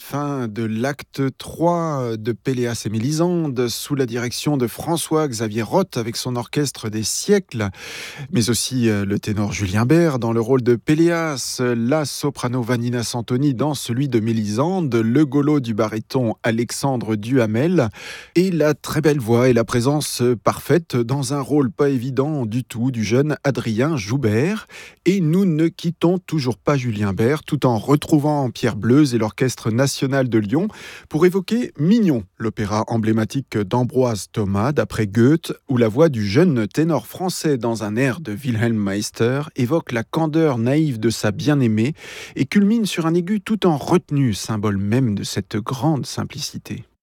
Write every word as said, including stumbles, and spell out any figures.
fin de l'acte trois de Péléas et Mélisande sous la direction de François-Xavier Roth avec son orchestre des siècles, mais aussi euh, le ténor Julien Bert dans le rôle de Péléas, la soprano Vanina Santoni dans celui de Mélisande, le golo du baryton Alexandre Duhamel et la très belle voix et la présence parfaite dans un rôle pas évident du tout du jeune Adrien Joubert. Et nous ne quittons toujours pas Julien Bert tout en retrouvant Pierre Bleuze et l'Orchestre national de Lyon pour évoquer Mignon, l'opéra emblématique d'Ambroise Thomas d'après Goethe, où la voix du jeune ténor français dans un air de Wilhelm Meister évoque la candeur naïve de sa bien-aimée et culmine sur un aigu tout en retenue, symbole même de cette grande simplicité.